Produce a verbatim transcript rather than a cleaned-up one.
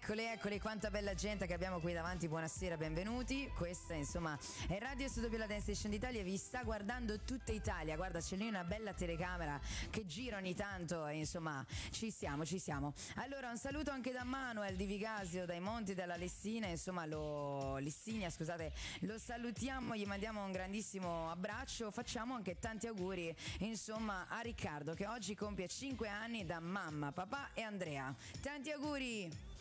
Eccoli, eccoli, quanta bella gente che abbiamo qui davanti. Buonasera, benvenuti. Questa, insomma, è Radio S W La Dance Station d'Italia. Vi sta guardando tutta Italia. Guarda, c'è lì una bella telecamera che gira ogni tanto. E, insomma, ci siamo, ci siamo. Allora, un saluto anche da Manuel di Vigasio, dai Monti della Lessina. Insomma, lo Lessinia, scusate, lo salutiamo, gli mandiamo un grandissimo abbraccio. Facciamo anche tanti auguri, insomma, a Riccardo, che oggi compie cinque anni da mamma, papà e Andrea. Tanti auguri!